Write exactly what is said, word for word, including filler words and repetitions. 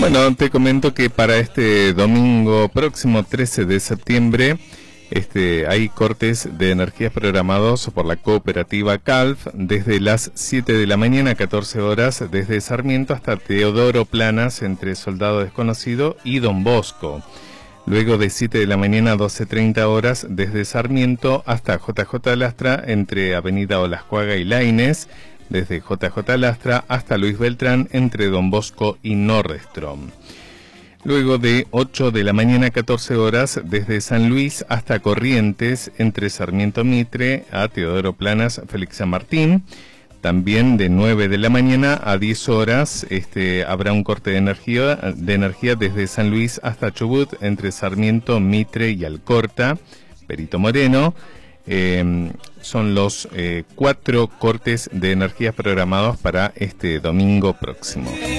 Bueno, te comento que para este domingo próximo trece de septiembre este, hay cortes de energías programados por la cooperativa Calf desde las siete de la mañana a catorce horas desde Sarmiento hasta Teodoro Planas entre Soldado Desconocido y Don Bosco. Luego de siete de la mañana a doce treinta horas desde Sarmiento hasta J J Lastra entre Avenida Olascuaga y Laínez, desde J J Lastra hasta Luis Beltrán entre Don Bosco y Norrestrom. Luego de ocho de la mañana a catorce horas desde San Luis hasta Corrientes entre Sarmiento Mitre a Teodoro Planas, Félix San Martín. También de nueve de la mañana a diez horas este, habrá un corte de energía, de energía desde San Luis hasta Chubut entre Sarmiento, Mitre y Alcorta, Perito Moreno. Eh, son los eh, cuatro cortes de energías programados para este domingo próximo.